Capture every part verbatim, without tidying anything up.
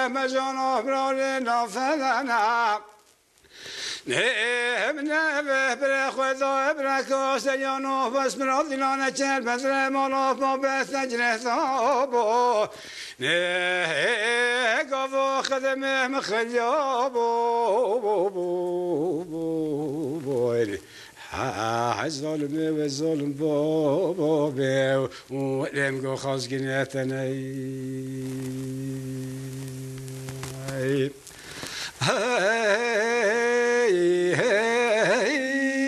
مجان أبرار نافذنا نهم نبه بر خدا بر کاست یانو بس مرادلانه چل بدر مالاف ما بس نجره ثابو نه گاو خدمه مخلیابو بویلی ها ظالمه و ظالم بابا به و لم گو خاص گنیتنی hey hey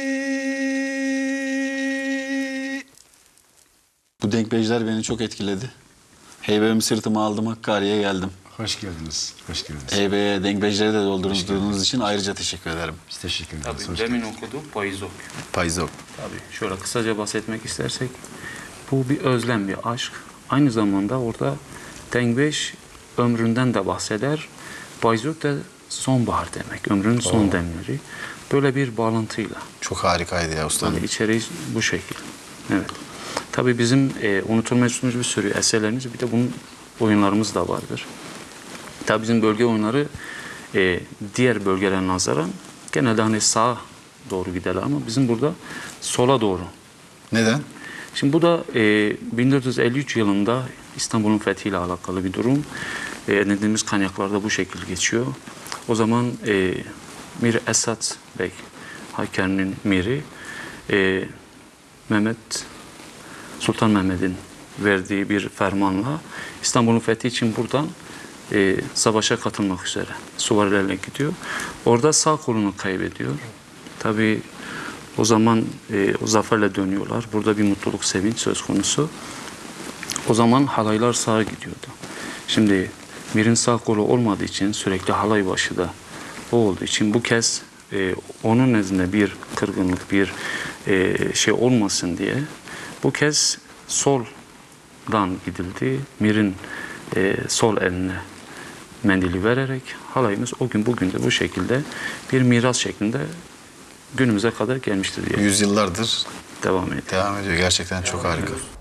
Bu denkbejler beni çok etkiledi. Heybemi sırtıma aldım, Hakkari'ye geldim. Hoş geldiniz. Hoş geldiniz. Heybeye denkbejleri de doldurduğunuz için ayrıca teşekkür ederim. Biz teşekkür ederiz. Tabii demin okuduk Payizok. Payizok. Tabii şöyle kısaca bahsetmek istersek bu bir özlem, bir aşk. Aynı zamanda orada denkbej ömründen de bahseder. Payizok da sonbahar demek, ömrünün son demleri. Böyle bir bağlantıyla. Çok harikaydı ya ustanım. Yani içeriği bu şekil. Evet. Tabii bizim e, unutulmaz bir sürü eserlerimiz, bir de bunun oyunlarımız da vardır. Tabii bizim bölge oyunları e, diğer bölgelere nazaran genelde hani sağa doğru giderler ama bizim burada sola doğru. Neden? Şimdi bu da e, bin dört yüz elli üç yılında İstanbul'un fethiyle alakalı bir durum. E, edindiğimiz kaynaklarda bu şekil geçiyor. O zaman e, Mir Esat Bey, Hakkari'nin miri, e, Mehmet Sultan Mehmet'in verdiği bir fermanla İstanbul'un fethi için buradan e, savaşa katılmak üzere süvarilerle gidiyor. Orada sağ kolunu kaybediyor. Tabii o zaman e, o zaferle dönüyorlar. Burada bir mutluluk, sevinç söz konusu. O zaman halaylar sağa gidiyordu. Şimdi Mir'in sağ kolu olmadığı için sürekli halay başı da o olduğu için bu kez e, onun nezdinde bir kırgınlık, bir e, şey olmasın diye bu kez soldan gidildi. Mir'in e, sol eline mendili vererek halayımız o gün bugün de bu şekilde bir miras şeklinde günümüze kadar gelmiştir diye. Yüzyıllardır devam ediyor. devam ediyor. Gerçekten çok harika.